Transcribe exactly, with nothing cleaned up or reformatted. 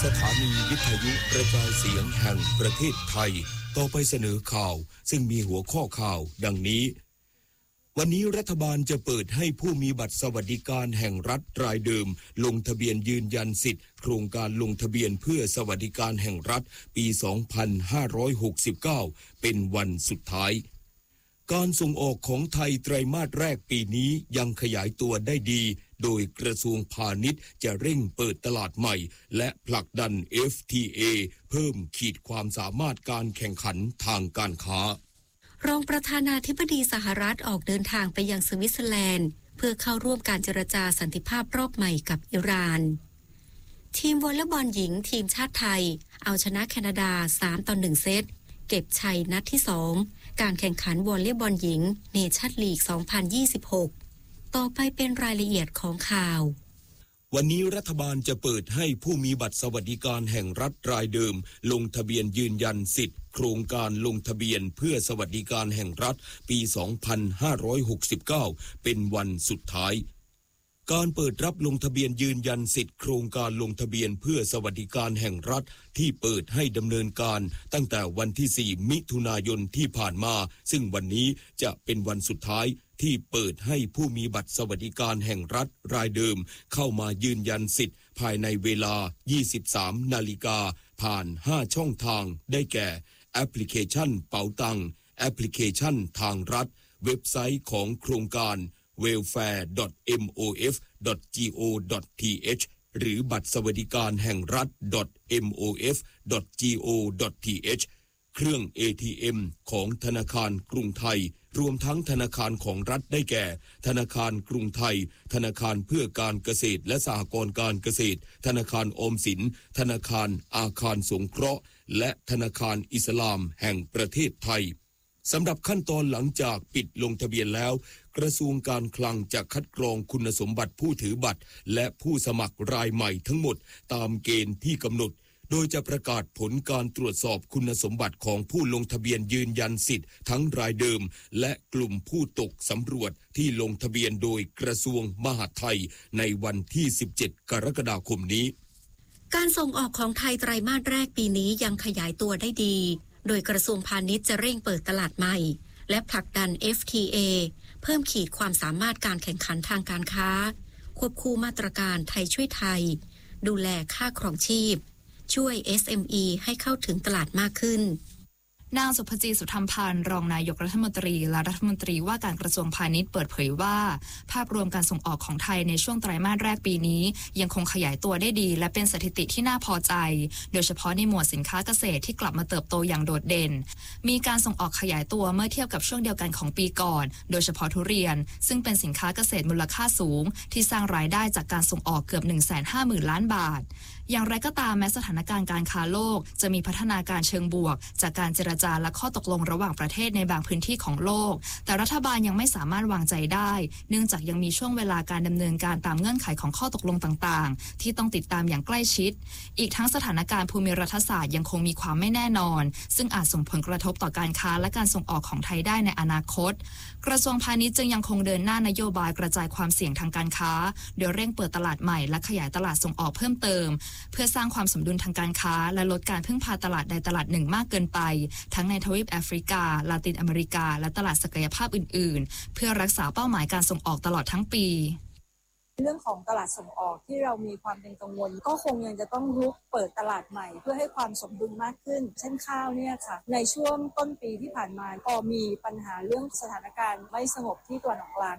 สถานีวิทยุกระจายเสียงแห่งประเทศไทยต่อไปเสนอข่าวซึ่งมีหัวข้อข่าวดังนี้วันนี้รัฐบาลจะเปิดให้ผู้มีบัตรสวัสดิการแห่งรัฐรายเดิมลงทะเบียนยืนยันสิทธิ์โครงการลงทะเบียนเพื่อสวัสดิการแห่งรัฐปีสองพันห้าร้อยหกสิบเก้าเป็นวันสุดท้ายการส่งออกของไทยไตรมาสแรกปีนี้ยังขยายตัวได้ดีโดยกระทรวงพาณิชย์จะเร่งเปิดตลาดใหม่และผลักดัน เอฟ ที เอ เพิ่มขีดความสามารถการแข่งขันทางการค้ารองประธานาธิบดีสหรัฐออกเดินทางไปยังสวิตเซอร์แลนด์เพื่อเข้าร่วมการเจรจาสันติภาพรอบใหม่กับอิหร่านทีมวอลเลย์บอลหญิงทีมชาติไทยเอาชนะแคนาดาสามต่อหนึ่งเซตเก็บชัยนัดที่สองการแข่งขันวอลเลย์บอลหญิงเนชั่นลีกสองพันยี่สิบหกต่อไปเป็นรายละเอียดของข่าววันนี้รัฐบาลจะเปิดให้ผู้มีบัตรสวัสดิการแห่งรัฐรายเดิมลงทะเบียนยืนยันสิทธิ์โครงการลงทะเบียนเพื่อสวัสดิการแห่งรัฐปีสองพันห้าร้อยหกสิบเก้าเป็นวันสุดท้ายการเปิดรับลงทะเบียนยืนยันสิทธิ์โครงการลงทะเบียนเพื่อสวัสดิการแห่งรัฐที่เปิดให้ดำเนินการตั้งแต่วันที่สี่มิถุนายนที่ผ่านมาซึ่งวันนี้จะเป็นวันสุดท้ายที่เปิดให้ผู้มีบัตรสวัสดิการแห่งรัฐรายเดิมเข้ามายืนยันสิทธิ์ภายในเวลา ยี่สิบสาม นาฬิกาผ่านห้าช่องทางได้แก่แอปพลิเคชันเป๋าตังแอปพลิเคชันทางรัฐเว็บไซต์ของโครงการ เวลแฟร์ ดอท เอ็ม โอ เอฟ ดอท จี โอ ดอท ที เอช หรือบัตรสวัสดิการแห่งรัฐ ดอท เอ็ม โอ เอฟ ดอท จี โอ ดอท ที เอช เครื่อง เอ ที เอ็ม ของธนาคารกรุงไทยรวมทั้งธนาคารของรัฐได้แก่ธนาคารกรุงไทยธนาคารเพื่อการเกษตรและสหกรณ์การเกษตรธนาคารออมสินธนาคารอาคารสงเคราะห์และธนาคารอิสลามแห่งประเทศไทยสำหรับขั้นตอนหลังจากปิดลงทะเบียนแล้วกระทรวงการคลังจะคัดกรองคุณสมบัติผู้ถือบัตรและผู้สมัครรายใหม่ทั้งหมดตามเกณฑ์ที่กำหนดโดยจะประกาศผลการตรวจสอบคุณสมบัติของผู้ลงทะเบียนยืนยันสิทธิ์ทั้งรายเดิมและกลุ่มผู้ตกสำรวจที่ลงทะเบียนโดยกระทรวงมหาดไทยในวันที่สิบเจ็ดกรกฎาคมนี้การส่งออกของไทยไตรมาสแรกปีนี้ยังขยายตัวได้ดีโดยกระทรวงพาณิชย์จะเร่งเปิดตลาดใหม่และผลักดัน เอฟ ที เอ เพิ่มขีดความสามารถการแข่งขันทางการค้าควบคู่มาตรการไทยช่วยไทยดูแลค่าครองชีพช่วย เอส เอ็ม อี ให้เข้าถึงตลาดมากขึ้นนางสุภจีสุธรรมพันธ์รองนายกรัฐมนตรีและรัฐมนตรีว่าการกระทรวงพาณิชย์เปิดเผยว่าภาพรวมการส่งออกของไทยในช่วงไตรมาสแรกปีนี้ยังคงขยายตัวได้ดีและเป็นสถิติที่น่าพอใจโดยเฉพาะในหมวดสินค้าเกษตรที่กลับมาเติบโตอย่างโดดเด่นมีการส่งออกขยายตัวเมื่อเทียบกับช่วงเดียวกันของปีก่อนโดยเฉพาะทุเรียนซึ่งเป็นสินค้าเกษตรมูลค่าสูงที่สร้างรายได้จากการส่งออกเกือบ หนึ่งแสนห้าหมื่น ล้านบาทอย่างไรก็ตามแม้สถานการณ์การค้าโลกจะมีพัฒนาการเชิงบวกจากการเจรจาและข้อตกลงระหว่างประเทศในบางพื้นที่ของโลกแต่รัฐบาลยังไม่สามารถวางใจได้เนื่องจากยังมีช่วงเวลาการดำเนินการตามเงื่อนไขของข้อตกลงต่างๆที่ต้องติดตามอย่างใกล้ชิดอีกทั้งสถานการณ์ภูมิรัฐศาสตร์ยังคงมีความไม่แน่นอนซึ่งอาจส่งผลกระทบต่อการค้าและการส่งออกของไทยได้ในอนาคตกระทรวงพาณิชย์จึงยังคงเดินหน้านโยบายกระจายความเสี่ยงทางการค้าโดยเร่งเปิดตลาดใหม่และขยายตลาดส่งออกเพิ่มเติมเพื่อสร้างความสมดุลทางการค้าและลดการพึ่งพาตลาดใดตลาดหนึ่งมากเกินไปทั้งในทวีปแอฟริกาลาตินอเมริกาและตลาดศักยภาพอื่นๆเพื่อรักษาเป้าหมายการส่งออกตลอดทั้งปีเรื่องของตลาดส่งออกที่เรามีความเป็นกังวลก็คงยังจะต้องรุกเปิดตลาดใหม่เพื่อให้ความสมดุลมากขึ้นเช่นข้าวเนี่ยค่ะในช่วงต้นปีที่ผ่านมาก็มีปัญหาเรื่องสถานการณ์ไม่สงบที่ตะวันออกกลาง